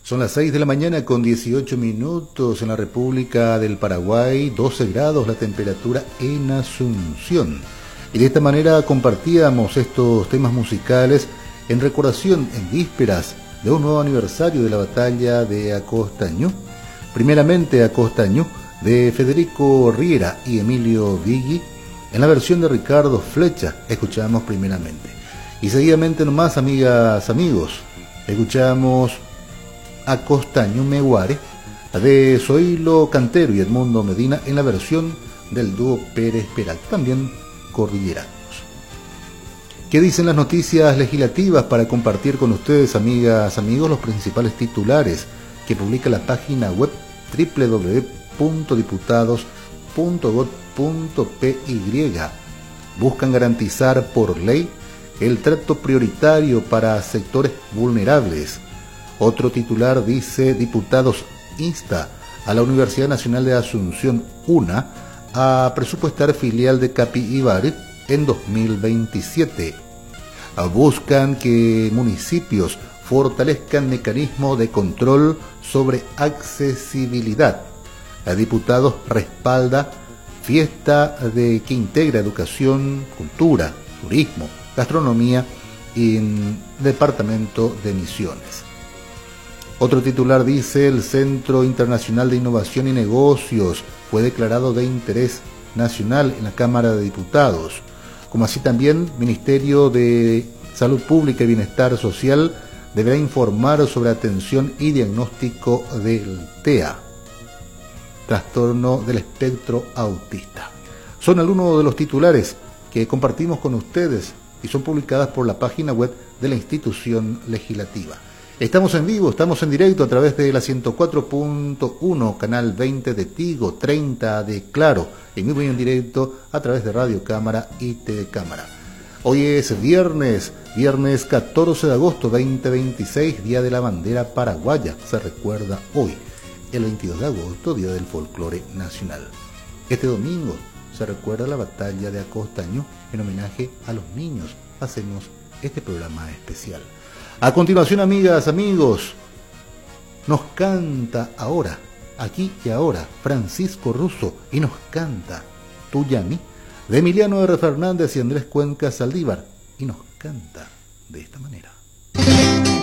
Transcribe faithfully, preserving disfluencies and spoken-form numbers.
Son las seis de la mañana con dieciocho minutos en la República del Paraguay, doce grados la temperatura en Asunción. Y de esta manera compartíamos estos temas musicales en recordación en vísperas de un nuevo aniversario de la batalla de Acostañú. Primeramente Acostañú de Federico Riera y Emilio Viggi, en la versión de Ricardo Flecha, escuchamos primeramente. Y seguidamente nomás, amigas, amigos, escuchamos Acostañú Meguare de Zoilo Cantero y Edmundo Medina en la versión del dúo Pérez Peral, también cordilleranos. ¿Qué dicen las noticias legislativas para compartir con ustedes, amigas, amigos, los principales titulares que publica la página web doble u doble u doble u punto diputados punto got punto p y? Buscan garantizar por ley el trato prioritario para sectores vulnerables. Otro titular dice: Diputados insta a la Universidad Nacional de Asunción, UNA, a presupuestar filial de Capillibar en dos mil veintisiete. Buscan que municipios fortalezcan mecanismo de control sobre accesibilidad. A diputados respalda fiesta de que integra educación, cultura, turismo, gastronomía en departamento de Misiones. Otro titular dice: el Centro Internacional de Innovación y Negocios fue declarado de interés nacional en la Cámara de Diputados, como así también Ministerio de Salud Pública y Bienestar Social deberá informar sobre atención y diagnóstico del T E A, trastorno del espectro autista. Son algunos de los titulares que compartimos con ustedes y son publicadas por la página web de la institución legislativa. Estamos en vivo, estamos en directo a través de la ciento cuatro punto uno, canal veinte de Tigo, treinta de Claro, en vivo y en directo a través de Radio Cámara y T V Cámara. Hoy es viernes, viernes catorce de agosto veinte veintiséis, Día de la Bandera Paraguaya. Se recuerda hoy, el veintidós de agosto, Día del Folclore Nacional. Este domingo se recuerda la batalla de Acostañú. En homenaje a los niños hacemos este programa especial. A continuación, amigas, amigos, nos canta ahora, aquí y ahora, Francisco Russo, y nos canta Tú y a mí, de Emiliano R. Fernández y Andrés Cuenca Saldívar, y nos canta de esta manera.